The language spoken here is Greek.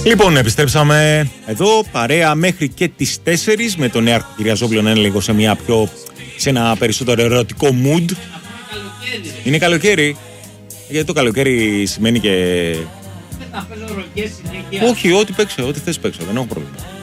Λοιπόν, επιστρέψαμε εδώ παρέα μέχρι και τις 4 με τον Νέαρχο Κυριαζόπουλο να είναι λίγο σε ένα περισσότερο ερωτικό mood. Είναι καλοκαίρι. Γιατί το καλοκαίρι σημαίνει και... Δεν θα παίζω ροκές συνέχεια. Όχι, ό,τι παίξω, ό,τι θες παίξω, δεν έχω πρόβλημα.